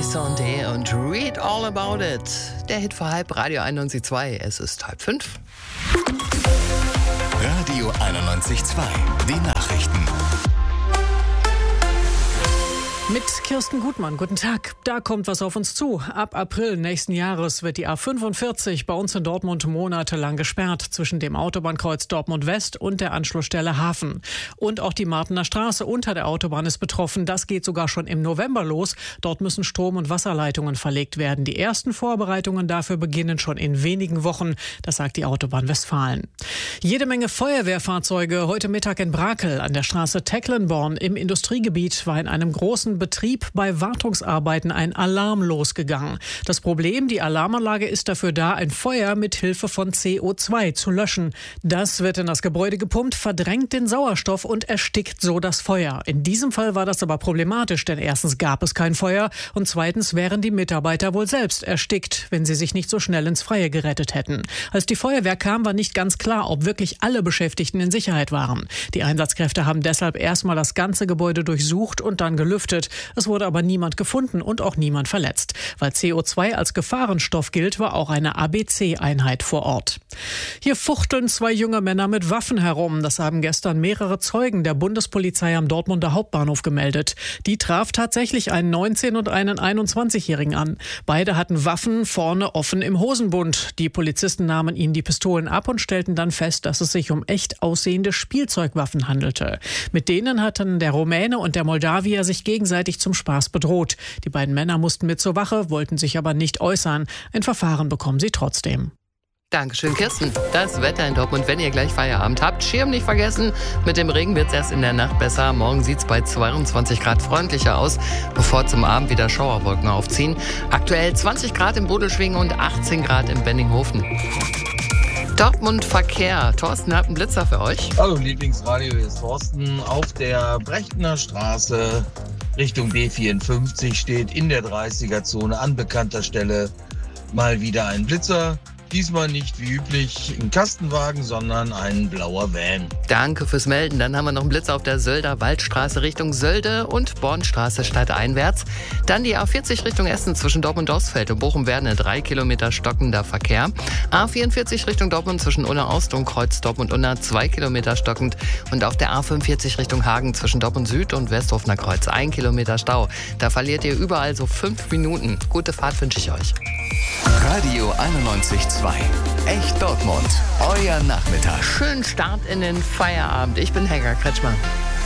Sondé und Read All About It. Der Hit vor halb, Radio 91.2. Es ist 4:30. Radio 91.2. Die Nachrichten. Mit Kirsten Gutmann, guten Tag. Da kommt was auf uns zu. Ab April nächsten Jahres wird die A45 bei uns in Dortmund monatelang gesperrt zwischen dem Autobahnkreuz Dortmund West und der Anschlussstelle Hafen. Und auch die Martener Straße unter der Autobahn ist betroffen. Das geht sogar schon im November los. Dort müssen Strom- und Wasserleitungen verlegt werden. Die ersten Vorbereitungen dafür beginnen schon in wenigen Wochen. Das sagt die Autobahn Westfalen. Jede Menge Feuerwehrfahrzeuge. Heute Mittag in Brakel an der Straße Tecklenborn im Industriegebiet war in einem großen Betrieb bei Wartungsarbeiten ein Alarm losgegangen. Das Problem, die Alarmanlage ist dafür da, ein Feuer mit Hilfe von CO2 zu löschen. Das wird in das Gebäude gepumpt, verdrängt den Sauerstoff und erstickt so das Feuer. In diesem Fall war das aber problematisch, denn erstens gab es kein Feuer und zweitens wären die Mitarbeiter wohl selbst erstickt, wenn sie sich nicht so schnell ins Freie gerettet hätten. Als die Feuerwehr kam, war nicht ganz klar, ob wirklich alle Beschäftigten in Sicherheit waren. Die Einsatzkräfte haben deshalb erstmal das ganze Gebäude durchsucht und dann gelüftet. Es wurde aber niemand gefunden und auch niemand verletzt. Weil CO2 als Gefahrenstoff gilt, war auch eine ABC-Einheit vor Ort. Hier fuchteln zwei junge Männer mit Waffen herum. Das haben gestern mehrere Zeugen der Bundespolizei am Dortmunder Hauptbahnhof gemeldet. Die traf tatsächlich einen 19- und einen 21-Jährigen an. Beide hatten Waffen vorne offen im Hosenbund. Die Polizisten nahmen ihnen die Pistolen ab und stellten dann fest, dass es sich um echt aussehende Spielzeugwaffen handelte. Mit denen hatten der Rumäne und der Moldawier sich gegenseitig zum Spaß bedroht. Die beiden Männer mussten mit zur Wache, wollten sich aber nicht äußern. Ein Verfahren bekommen sie trotzdem. Dankeschön, Kirsten. Das Wetter in Dortmund, wenn ihr gleich Feierabend habt. Schirm nicht vergessen. Mit dem Regen wird es erst in der Nacht besser. Morgen sieht es bei 22 Grad freundlicher aus, bevor zum Abend wieder Schauerwolken aufziehen. Aktuell 20 Grad im Bodelschwingen und 18 Grad in Benninghofen. Dortmund Verkehr. Thorsten hat einen Blitzer für euch. Hallo Lieblingsradio, hier ist Thorsten. Auf der Brechtener Straße Richtung B54 steht in der 30er-Zone an bekannter Stelle mal wieder ein Blitzer. Diesmal nicht wie üblich ein Kastenwagen, sondern ein blauer Van. Danke fürs Melden. Dann haben wir noch einen Blitzer auf der Sölder Waldstraße Richtung Sölde und Bornstraße stadteinwärts. Dann die A40 Richtung Essen zwischen Dortmund Ostfeld und Bochum-Werne, 3 Kilometer stockender Verkehr. A44 Richtung Dortmund zwischen Unna-Ost und Kreuz Dortmund-Unna, 2 Kilometer stockend. Und auf der A45 Richtung Hagen zwischen Dortmund Süd und Westhofener Kreuz, 1 Kilometer Stau. Da verliert ihr überall so 5 Minuten. Gute Fahrt wünsche ich euch. Radio 91.2. Echt Dortmund. Euer Nachmittag. Schönen Start in den Feierabend. Ich bin Helga Kretschmann.